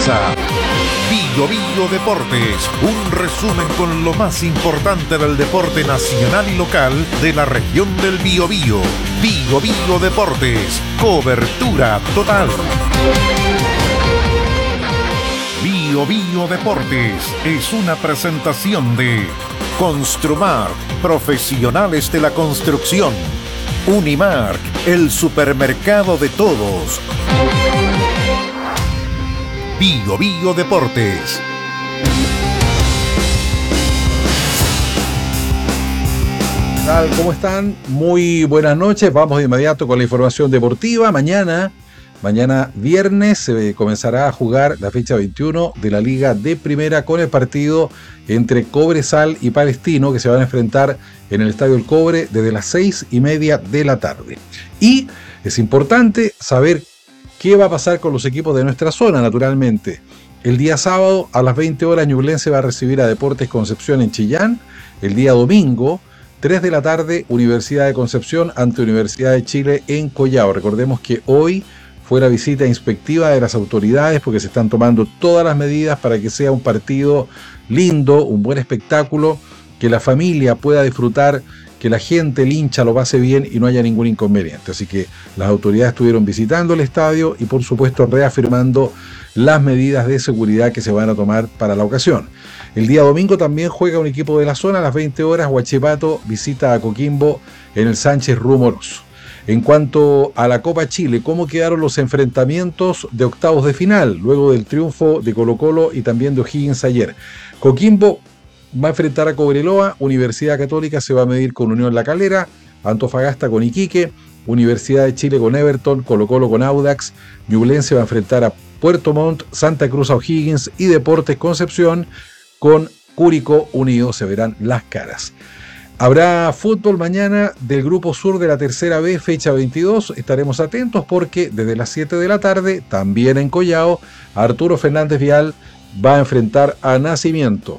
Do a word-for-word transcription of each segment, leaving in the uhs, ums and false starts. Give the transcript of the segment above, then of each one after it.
comienza Bio Bio Deportes, un resumen con lo más importante del deporte nacional y local de la región del Biobío. Bio Bio Deportes, cobertura total. Bio Bio Deportes es una presentación de Construmark, profesionales de la construcción. Unimark, el supermercado de todos. Bio Bio Deportes. ¿Qué tal? ¿Cómo están? Muy buenas noches. Vamos de inmediato con la información deportiva. Mañana, mañana viernes, se comenzará a jugar la fecha veintiuno de la Liga de Primera con el partido entre Cobresal y Palestino, que se van a enfrentar en el Estadio El Cobre desde las seis y media de la tarde. Y es importante saber qué va a pasar con los equipos de nuestra zona, naturalmente. El día sábado a las veinte horas Ñublense va a recibir a Deportes Concepción en Chillán. El día domingo, tres de la tarde, Universidad de Concepción ante Universidad de Chile en Collao. Recordemos que hoy fue la visita inspectiva de las autoridades porque se están tomando todas las medidas para que sea un partido lindo, un buen espectáculo, que la familia pueda disfrutar, que la gente, el hincha, lo pase bien y no haya ningún inconveniente. Así que las autoridades estuvieron visitando el estadio y por supuesto reafirmando las medidas de seguridad que se van a tomar para la ocasión. El día domingo también juega un equipo de la zona a las veinte horas. Huachipato visita a Coquimbo en el Sánchez Rumoroso. En cuanto a la Copa Chile, ¿cómo quedaron los enfrentamientos de octavos de final luego del triunfo de Colo-Colo y también de O'Higgins ayer? Coquimbo va a enfrentar a Cobreloa, Universidad Católica se va a medir con Unión La Calera, Antofagasta con Iquique, Universidad de Chile con Everton, Colo-Colo con Audax, Ñublense va a enfrentar a Puerto Montt, Santa Cruz a O'Higgins y Deportes Concepción con Curicó Unido, se verán las caras. Habrá fútbol mañana del Grupo Sur de la Tercera B, fecha veintidós. Estaremos atentos porque desde las siete de la tarde, también en Collao, Arturo Fernández Vial va a enfrentar a Nacimiento.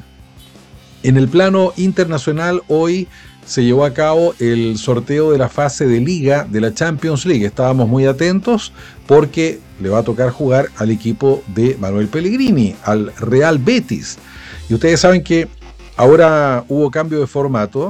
En el plano internacional, hoy se llevó a cabo el sorteo de la fase de Liga de la Champions League. Estábamos muy atentos porque le va a tocar jugar al equipo de Manuel Pellegrini, al Real Betis. Y ustedes saben que ahora hubo cambio de formato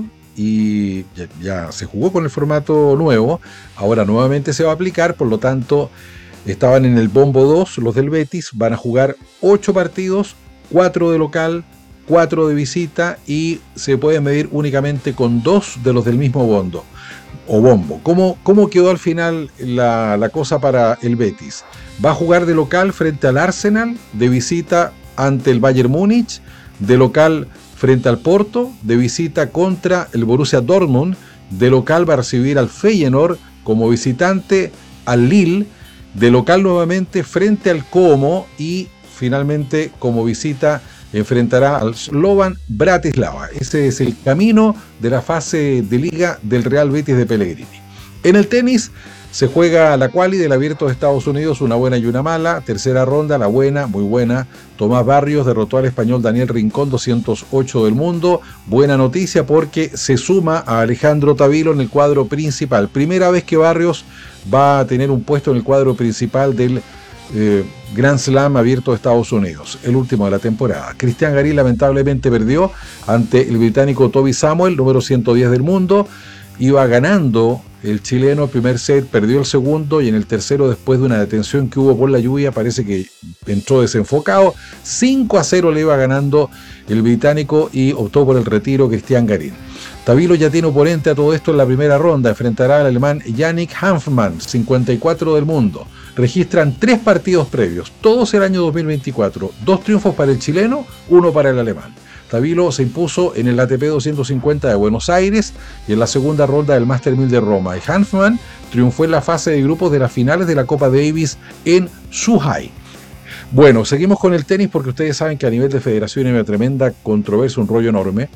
y ya, ya se jugó con el formato nuevo. Ahora nuevamente se va a aplicar, por lo tanto, estaban en el bombo dos los del Betis. Van a jugar ocho partidos, cuatro de local, cuatro de visita y se puede medir únicamente con dos de los del mismo bondo o bombo. ¿Cómo, cómo quedó al final la, la cosa para el Betis? Va a jugar de local frente al Arsenal, de visita ante el Bayern Múnich, de local frente al Porto, de visita contra el Borussia Dortmund, de local va a recibir al Feyenoord, como visitante al Lille, de local nuevamente frente al Como y finalmente como visita enfrentará al Slovan Bratislava. Ese es el camino de la fase de liga del Real Betis de Pellegrini. En el tenis se juega la quali del Abierto de Estados Unidos, una buena y una mala. Tercera ronda, la buena, muy buena. Tomás Barrios derrotó al español Daniel Rincón, doscientos ocho del mundo. Buena noticia porque se suma a Alejandro Tavilo en el cuadro principal. Primera vez que Barrios va a tener un puesto en el cuadro principal del Eh, Grand Slam Abierto de Estados Unidos, el último de la temporada. Cristian Garín lamentablemente perdió ante el británico Toby Samuel, número ciento diez del mundo. Iba ganando el chileno el primer set, perdió el segundo y en el tercero, después de una detención que hubo por la lluvia, parece que entró desenfocado. cinco a cero le iba ganando el británico y optó por el retiro Cristian Garín. Tavilo ya tiene oponente a todo esto en la primera ronda. Enfrentará al alemán Yannick Hanfmann, cincuenta y cuatro del mundo. Registran tres partidos previos, todos el año dos mil veinticuatro. Dos triunfos para el chileno, uno para el alemán. Tavilo se impuso en el A T P doscientos cincuenta de Buenos Aires y en la segunda ronda del Master mil de Roma. Y Hanfmann triunfó en la fase de grupos de las finales de la Copa Davis en Zhuhai. Bueno, seguimos con el tenis porque ustedes saben que a nivel de federación hay una tremenda controversia, un rollo enorme,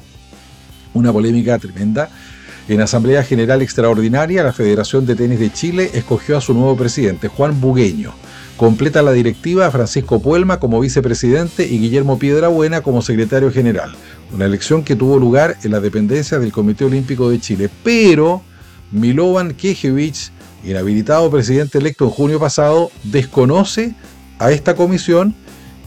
una polémica tremenda. En Asamblea General Extraordinaria, la Federación de Tenis de Chile escogió a su nuevo presidente, Juan Bugueño. Completa la directiva Francisco Puelma como vicepresidente y Guillermo Piedrabuena como secretario general. Una elección que tuvo lugar en la dependencia del Comité Olímpico de Chile. Pero Milovan Knežević, inhabilitado presidente electo en junio pasado, desconoce a esta comisión